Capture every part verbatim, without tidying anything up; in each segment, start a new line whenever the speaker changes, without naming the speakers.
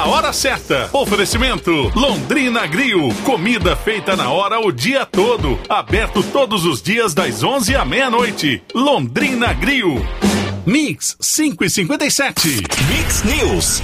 a hora certa. Oferecimento Londrina Grill, comida feita na hora o dia todo. Aberto todos os dias das onze à meia-noite. Londrina Grill. Mix cinco e cinquenta e sete. Mix News.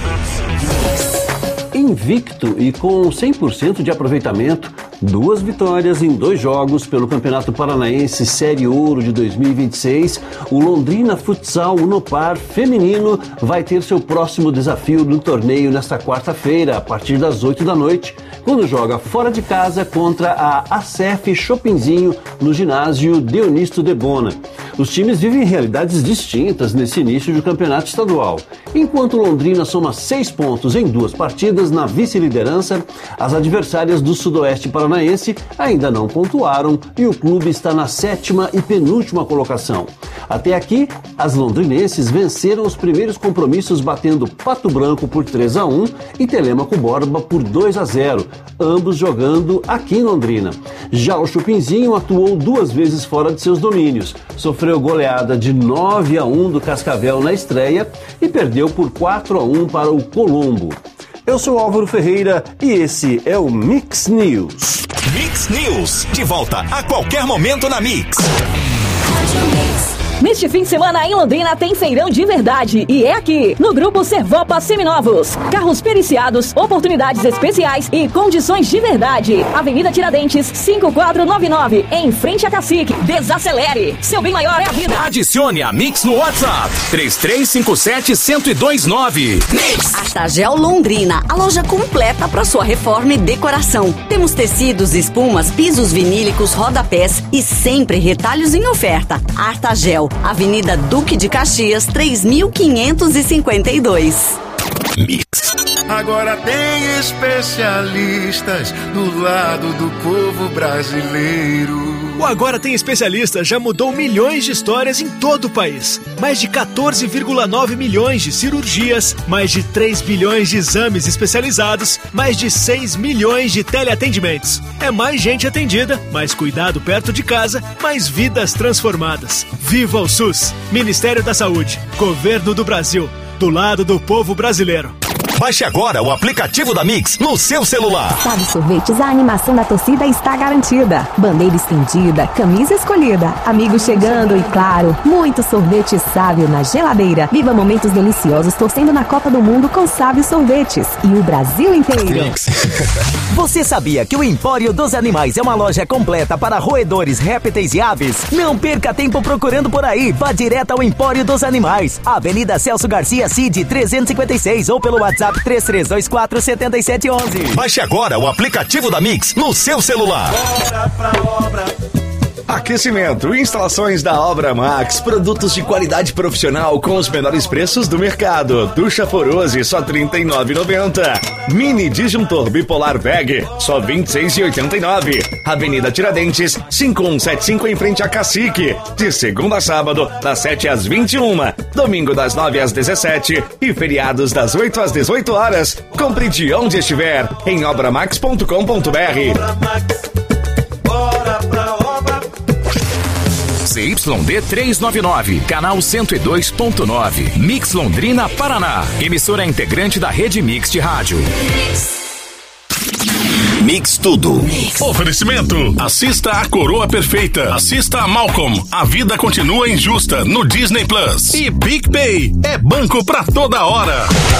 Invicto e com cem por cento de aproveitamento, duas vitórias em dois jogos pelo Campeonato Paranaense Série Ouro de dois mil e vinte e seis, o Londrina Futsal Unopar Feminino vai ter seu próximo desafio no torneio nesta quarta-feira, a partir das oito da noite, quando joga fora de casa contra a A C F Chopinzinho no ginásio Deonisto Debona. Os times vivem realidades distintas nesse início de campeonato estadual. Enquanto Londrina soma seis pontos em duas partidas na vice-liderança, as adversárias do Sudoeste Paranaense ainda não pontuaram e o clube está na sétima e penúltima colocação. Até aqui, as londrinenses venceram os primeiros compromissos batendo Pato Branco por três a um e Telêmaco Borba por dois a zero, ambos jogando aqui em Londrina. Já o Chupinzinho atuou duas vezes fora de seus domínios, sofreu goleada de nove a um do Cascavel na estreia e perdeu por quatro a um para o Colombo. Eu sou Álvaro Ferreira e esse é o Mix News.
Mix News, de volta a qualquer momento na Mix.
Neste fim de semana em Londrina tem feirão de verdade e é aqui, no Grupo Servopa Seminovos. Carros periciados, oportunidades especiais e condições de verdade. Avenida Tiradentes, cinco quatro nove nove, em frente a Cacique. Desacelere, seu bem maior é a vida.
Adicione a Mix no WhatsApp, três três cinco sete, um zero dois nove. Mix!
Artagel Londrina, a loja completa para sua reforma e decoração. Temos tecidos, espumas, pisos vinílicos, rodapés e sempre retalhos em oferta. Artagel, Avenida Duque de Caxias, três mil quinhentos e cinquenta e dois.
Mix.
Agora tem especialistas do lado do povo brasileiro.
O Agora Tem Especialistas já mudou milhões de histórias em todo o país. Mais de quatorze vírgula nove milhões de cirurgias, mais de três bilhões de exames especializados, mais de seis milhões de teleatendimentos. É mais gente atendida, mais cuidado perto de casa, mais vidas transformadas. Viva o SUS! Ministério da Saúde, Governo do Brasil, do lado do povo brasileiro.
Baixe agora o aplicativo da Mix no seu celular.
Sabe Sorvetes, a animação da torcida está garantida. Bandeira estendida, camisa escolhida, amigos chegando e, claro, muito sorvete sábio na geladeira. Viva momentos deliciosos torcendo na Copa do Mundo com Sábio Sorvetes e o Brasil inteiro.
Mix. Você sabia que o Empório dos Animais é uma loja completa para roedores, répteis e aves? Não perca tempo procurando por aí. Vá direto ao Empório dos Animais. Avenida Celso Garcia Cid, trezentos e cinquenta e seis ou pelo WhatsApp três três dois quatro sete sete um um.
Baixe agora o aplicativo da Mix no seu celular.
Bora pra obra.
Aquecimento, instalações da Obra Max, produtos de qualidade profissional com os menores preços do mercado. Ducha Forose, só trinta e nove reais e noventa centavos. Mini disjuntor bipolar V E G, só vinte e seis reais e oitenta e nove centavos. Avenida Tiradentes, cinco um sete cinco, em frente a Cacique. De segunda a sábado, das sete às vinte e uma. Domingo das nove às dezessete. E feriados das oito às dezoito horas. Compre de onde estiver, em obramax ponto com ponto br.
Bora pra obra.
C Y D trezentos e noventa e nove, canal cento e dois ponto nove, Mix Londrina, Paraná. Emissora integrante da rede Mix de rádio. Mix Tudo. Mix. Oferecimento. Assista a Coroa Perfeita. Assista a Malcolm. A vida continua injusta no Disney Plus. E PicPay. É banco pra toda hora.